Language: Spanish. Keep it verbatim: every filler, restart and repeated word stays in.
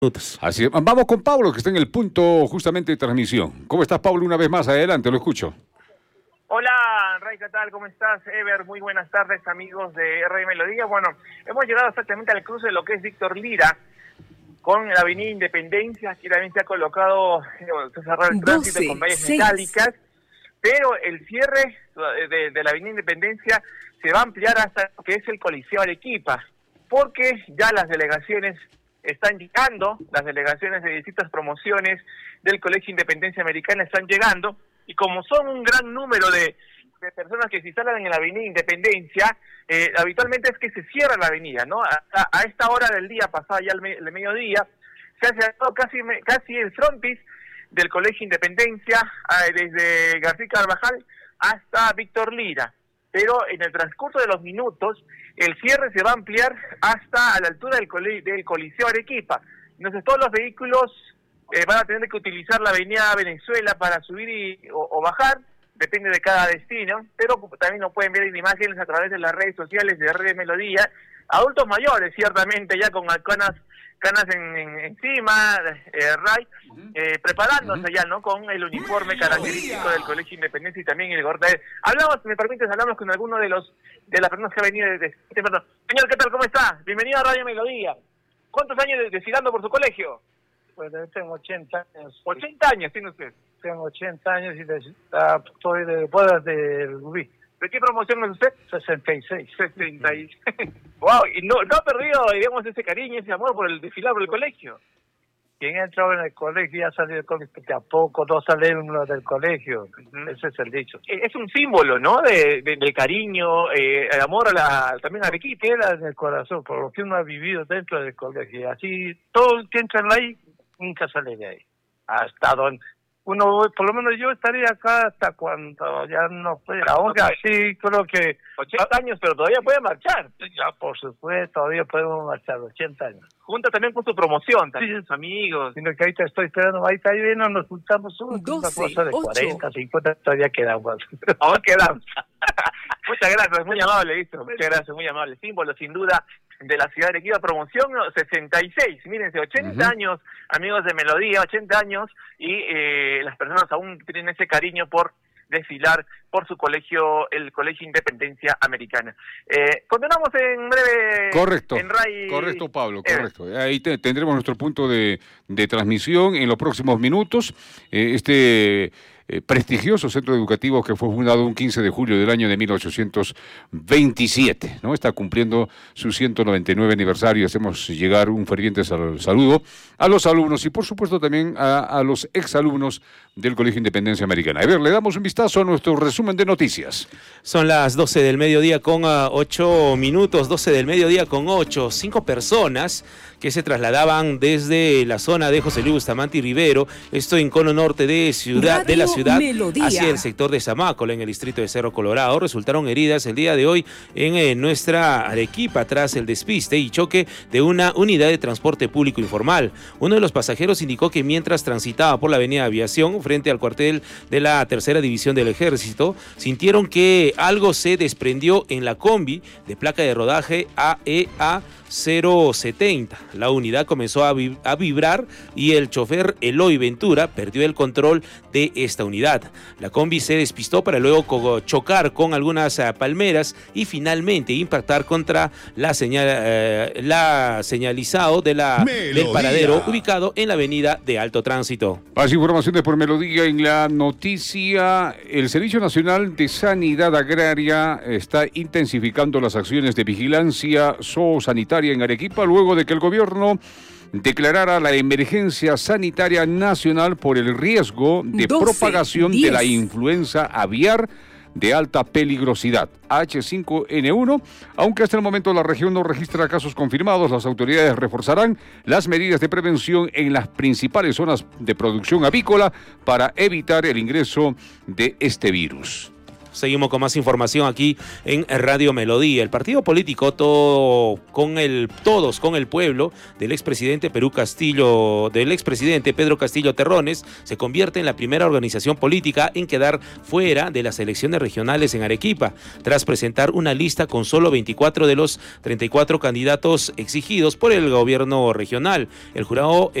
minutos. Así es. Vamos con Pablo, que está en el punto justamente de transmisión. ¿Cómo estás, Pablo? Una vez más, adelante, lo escucho. Hola, Ray, ¿qué tal? ¿Cómo estás? Ever, muy buenas tardes, amigos de R Melodía. Bueno, hemos llegado exactamente al cruce de lo que es Víctor Lira, con la avenida Independencia. Aquí también se ha colocado, se ha cerrado el tránsito con vallas metálicas, pero el cierre de, de la avenida Independencia se va a ampliar hasta lo que es el Coliseo Arequipa, porque ya las delegaciones están llegando, las delegaciones de distintas promociones del Colegio Independencia Americana están llegando, y como son un gran número de, de personas que se instalan en la avenida Independencia, eh, habitualmente es que se cierra la avenida, ¿no? A, a esta hora del día, pasada ya el, me, el mediodía, se ha cerrado casi, casi el frontis del Colegio Independencia, eh, desde García Carvajal hasta Víctor Lira. Pero en el transcurso de los minutos, el cierre se va a ampliar hasta a la altura del, coli del Coliseo Arequipa. Entonces todos los vehículos eh, van a tener que utilizar la avenida Venezuela para subir y, o, o bajar, depende de cada destino, pero también lo pueden ver en imágenes a través de las redes sociales de R Melodía. Adultos mayores, ciertamente, ya con canas, canas en, en, encima, eh, Ray, eh, preparándose uh-huh. ya, ¿no? Con el uniforme característico del Colegio Independencia y también el gorda. Hablamos, si me permites, hablamos con alguno de los de las personas que ha venido desde... De, perdón. Señor, ¿qué tal? ¿Cómo está? Bienvenido a Radio Melodía. ¿Cuántos años desfilando por su colegio? Pues yo tengo ochenta años. ¿ochenta años tiene usted? Tengo ochenta años y de, uh, estoy de bodas del Rubí. ¿De qué promoción es usted? sesenta y seis. sesenta y seis. Wow, y no, no ha perdido, digamos, ese cariño, ese amor por el desfilar por el colegio. Quien entró en el colegio ya salió del colegio, porque a poco no salen los del colegio. Uh-huh. Ese es el dicho. Es un símbolo, ¿no? De, de, de cariño, eh, el amor a la, también a Arequipa. Queda en el corazón, por lo que uno ha vivido dentro del colegio. Así, todo el que entra ahí, nunca sale de ahí. Hasta donde... Uno, por lo menos yo estaría acá hasta cuando ya no pueda. Aunque así creo que... ochenta años, pero todavía puede marchar. Ya, por supuesto, todavía podemos marchar, ochenta años. Junta también con su promoción, también sí, sus amigos. Sino que ahorita estoy esperando, ahí está bien, nos juntamos una cosa de cuarenta, cincuenta, todavía quedamos. Aún quedamos. Muchas gracias, muy amable, listo. Muchas gracias, muy amable. Símbolo, sin duda, de la ciudad de Arequipa, promoción sesenta y seis, mírense, ochenta uh-huh. años, amigos de Melodía, ochenta años, y eh, las personas aún tienen ese cariño por desfilar por su colegio, el Colegio Independencia Americana. Eh, continuamos en breve. Correcto, en Ray... correcto, Pablo, correcto. Eh. Ahí te, tendremos nuestro punto de, de transmisión en los próximos minutos. Eh, este... Eh, prestigioso centro educativo que fue fundado un quince de julio del año de mil ochocientos veintisiete, ¿no? Está cumpliendo su ciento noventa y nueve aniversario. Hacemos llegar un ferviente sal saludo a los alumnos y por supuesto también a, a los exalumnos del Colegio Independencia Americana. A ver, le damos un vistazo a nuestro resumen de noticias. Son las doce del mediodía con ocho minutos, doce del mediodía con ocho, cinco personas que se trasladaban desde la zona de José Luis Bustamante y Rivero, esto en cono norte de ciudad Radio de la ciudad Melodía. Hacia el sector de Zamácola, en el distrito de Cerro Colorado, resultaron heridas el día de hoy en eh, nuestra Arequipa tras el despiste y choque de una unidad de transporte público informal. Uno de los pasajeros indicó que mientras transitaba por la avenida Aviación frente al cuartel de la tercera división del ejército, sintieron que algo se desprendió en la combi de placa de rodaje A E A cero setenta. La unidad comenzó a, vib a vibrar y el chofer Eloy Ventura perdió el control de esta unidad. La combi se despistó para luego chocar con algunas uh, palmeras y finalmente impactar contra la señal uh, la señalizado de la, del paradero ubicado en la avenida de Alto Tránsito. Más informaciones por Melodía en la noticia. El Servicio Nacional de Sanidad Agraria está intensificando las acciones de vigilancia zoosanitaria en Arequipa luego de que el gobierno declarara la emergencia sanitaria nacional por el riesgo de doce, propagación diez de la influenza aviar de alta peligrosidad, H cinco N uno, aunque hasta el momento la región no registra casos confirmados. Las autoridades reforzarán las medidas de prevención en las principales zonas de producción avícola para evitar el ingreso de este virus. Seguimos con más información aquí en Radio Melodía. El partido político todo con el, Todos con el Pueblo del expresidente Perú Castillo, del expresidente Pedro Castillo Terrones se convierte en la primera organización política en quedar fuera de las elecciones regionales en Arequipa, tras presentar una lista con solo veinticuatro de los treinta y cuatro candidatos exigidos por el gobierno regional. El jurado